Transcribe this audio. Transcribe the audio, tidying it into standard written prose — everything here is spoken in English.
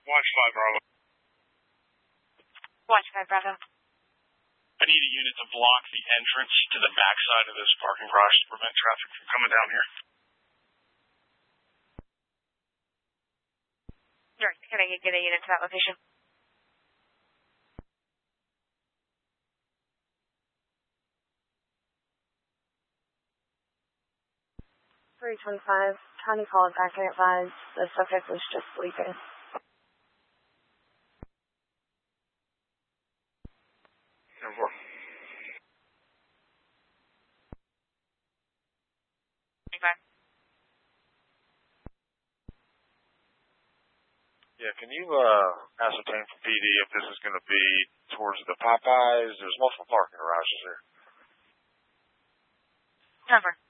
Watch 5 Bravo. Watch 5 Bravo. I need a unit to block the entrance to the backside of this parking garage to prevent traffic from coming down here. Sure. Can I get a unit to that location? .325, County called back and advised the subject was just sleeping. Number 4. Yeah, can you ascertain from PD if this is going to be towards the Popeyes? There's multiple parking garages here. Number.